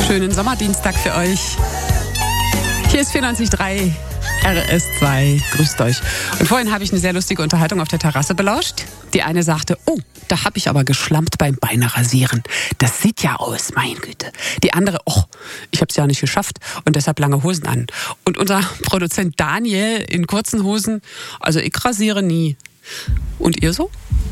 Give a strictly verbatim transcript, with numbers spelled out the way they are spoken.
Schönen Sommerdienstag für euch. Hier ist vierundneunzig Komma drei R S zwei. Grüßt euch. Und vorhin habe ich eine sehr lustige Unterhaltung auf der Terrasse belauscht. Die eine sagte, oh, da habe ich aber geschlampt beim Beinerasieren. Das sieht ja aus, mein Güte. Die andere, oh, ich habe es ja nicht geschafft und deshalb lange Hosen an. Und unser Produzent Daniel in kurzen Hosen, also ich rasiere nie. Und ihr so?